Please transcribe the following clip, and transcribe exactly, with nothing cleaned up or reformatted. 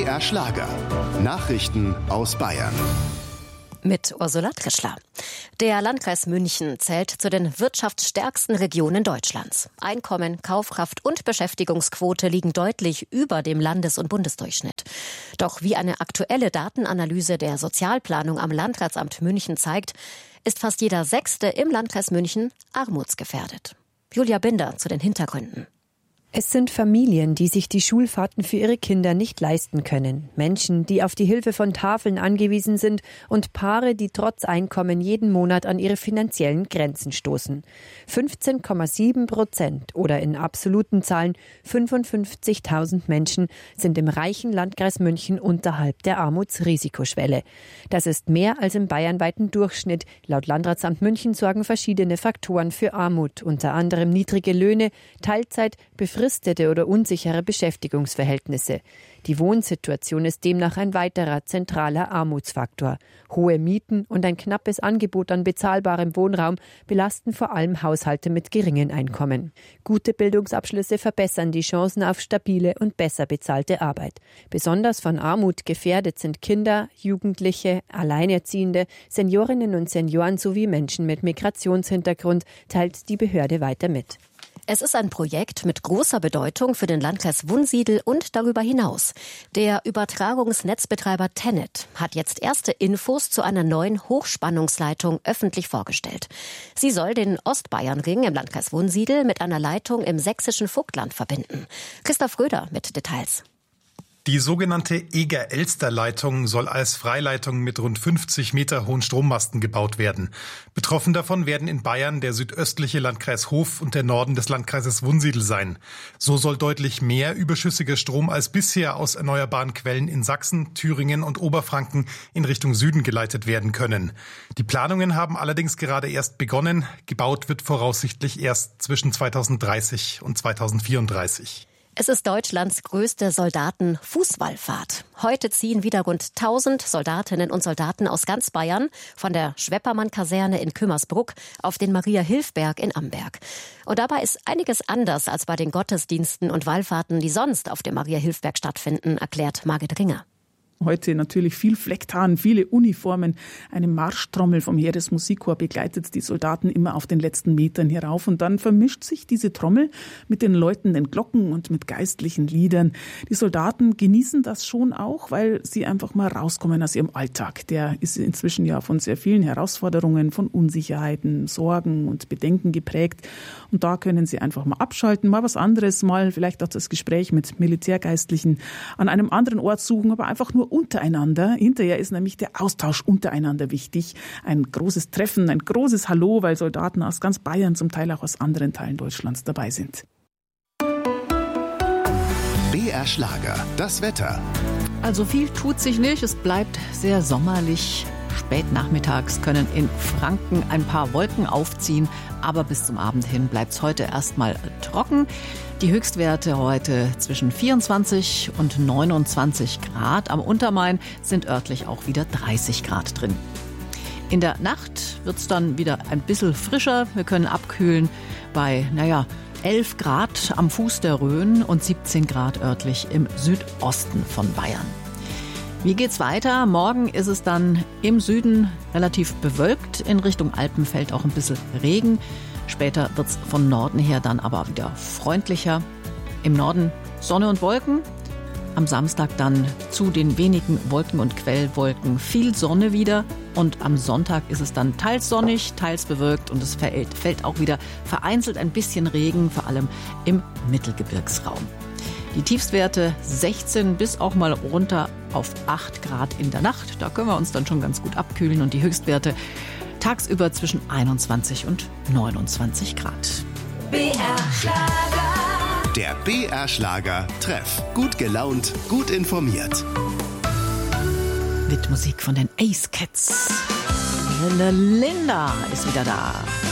R Schlager. Nachrichten aus Bayern. Mit Ursula Trischler. Der Landkreis München zählt zu den wirtschaftsstärksten Regionen Deutschlands. Einkommen, Kaufkraft und Beschäftigungsquote liegen deutlich über dem Landes- und Bundesdurchschnitt. Doch wie eine aktuelle Datenanalyse der Sozialplanung am Landratsamt München zeigt, ist fast jeder Sechste im Landkreis München armutsgefährdet. Julia Binder zu den Hintergründen. Es sind Familien, die sich die Schulfahrten für ihre Kinder nicht leisten können. Menschen, die auf die Hilfe von Tafeln angewiesen sind und Paare, die trotz Einkommen jeden Monat an ihre finanziellen Grenzen stoßen. fünfzehn Komma sieben Prozent oder in absoluten Zahlen fünfundfünfzigtausend Menschen sind im reichen Landkreis München unterhalb der Armutsrisikoschwelle. Das ist mehr als im bayernweiten Durchschnitt. Laut Landratsamt München sorgen verschiedene Faktoren für Armut, unter anderem niedrige Löhne, Teilzeit, befristete oder unsichere Beschäftigungsverhältnisse. Die Wohnsituation ist demnach ein weiterer zentraler Armutsfaktor. Hohe Mieten und ein knappes Angebot an bezahlbarem Wohnraum belasten vor allem Haushalte mit geringen Einkommen. Gute Bildungsabschlüsse verbessern die Chancen auf stabile und besser bezahlte Arbeit. Besonders von Armut gefährdet sind Kinder, Jugendliche, Alleinerziehende, Seniorinnen und Senioren sowie Menschen mit Migrationshintergrund, teilt die Behörde weiter mit. Es ist ein Projekt mit großer Bedeutung für den Landkreis Wunsiedel und darüber hinaus. Der Übertragungsnetzbetreiber Tennet hat jetzt erste Infos zu einer neuen Hochspannungsleitung öffentlich vorgestellt. Sie soll den Ostbayernring im Landkreis Wunsiedel mit einer Leitung im sächsischen Vogtland verbinden. Christoph Röder mit Details. Die sogenannte Eger-Elster-Leitung soll als Freileitung mit rund fünfzig Meter hohen Strommasten gebaut werden. Betroffen davon werden in Bayern der südöstliche Landkreis Hof und der Norden des Landkreises Wunsiedel sein. So soll deutlich mehr überschüssiger Strom als bisher aus erneuerbaren Quellen in Sachsen, Thüringen und Oberfranken in Richtung Süden geleitet werden können. Die Planungen haben allerdings gerade erst begonnen. Gebaut wird voraussichtlich erst zwischen zweitausenddreißig und zweitausendvierunddreißig. Es ist Deutschlands größte Soldaten-Fußwallfahrt. Heute ziehen wieder rund tausend Soldatinnen und Soldaten aus ganz Bayern von der Schweppermann-Kaserne in Kümmersbruck auf den Maria-Hilf-Berg in Amberg. Und dabei ist einiges anders als bei den Gottesdiensten und Wallfahrten, die sonst auf dem Maria-Hilf-Berg stattfinden, erklärt Margit Ringer. Heute natürlich viel Flecktarn, viele Uniformen. Eine Marschtrommel vom Heeresmusikkorps begleitet die Soldaten immer auf den letzten Metern herauf. Und dann vermischt sich diese Trommel mit den läutenden Glocken und mit geistlichen Liedern. Die Soldaten genießen das schon auch, weil sie einfach mal rauskommen aus ihrem Alltag. Der ist inzwischen ja von sehr vielen Herausforderungen, von Unsicherheiten, Sorgen und Bedenken geprägt. Und da können sie einfach mal abschalten, mal was anderes, mal vielleicht auch das Gespräch mit Militärgeistlichen an einem anderen Ort suchen, aber einfach nur untereinander. Hinterher ist nämlich der Austausch untereinander wichtig. Ein großes Treffen, ein großes Hallo, weil Soldaten aus ganz Bayern, zum Teil auch aus anderen Teilen Deutschlands dabei sind. B R Schlager, das Wetter. Also viel tut sich nicht, es bleibt sehr sommerlich. Spät nachmittags können in Franken ein paar Wolken aufziehen, aber bis zum Abend hin bleibt es heute erstmal trocken. Die Höchstwerte heute zwischen vierundzwanzig und neunundzwanzig Grad. Am Untermain sind örtlich auch wieder dreißig Grad drin. In der Nacht wird es dann wieder ein bisschen frischer. Wir können abkühlen bei, naja, elf Grad am Fuß der Rhön und siebzehn Grad örtlich im Südosten von Bayern. Wie geht's weiter? Morgen ist es dann im Süden relativ bewölkt. In Richtung Alpen fällt auch ein bisschen Regen. Später wird's von Norden her dann aber wieder freundlicher. Im Norden Sonne und Wolken. Am Samstag dann zu den wenigen Wolken und Quellwolken viel Sonne wieder. Und am Sonntag ist es dann teils sonnig, teils bewölkt und es fällt, fällt auch wieder vereinzelt ein bisschen Regen, vor allem im Mittelgebirgsraum. Die Tiefstwerte sechzehn bis auch mal runter auf acht Grad in der Nacht. Da können wir uns dann schon ganz gut abkühlen. Und die Höchstwerte tagsüber zwischen einundzwanzig und neunundzwanzig Grad. B R Schlager. Der B R Schlager Treff. Gut gelaunt, gut informiert. Mit Musik von den Ace Cats. Linda ist wieder da.